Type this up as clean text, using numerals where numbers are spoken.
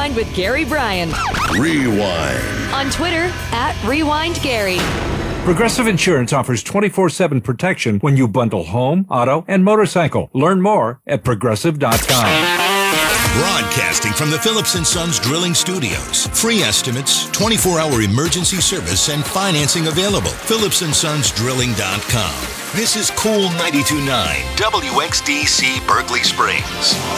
Rewind with Gary Bryan. Rewind. On Twitter, @RewindGary. Progressive Insurance offers 24/7 protection when you bundle home, auto, and motorcycle. Learn more at Progressive.com. Broadcasting from the Phillips & Sons Drilling Studios. Free estimates, 24-hour emergency service, and financing available. PhillipsandSonsDrilling.com. This is Cool 92.9 WXDC Berkeley Springs.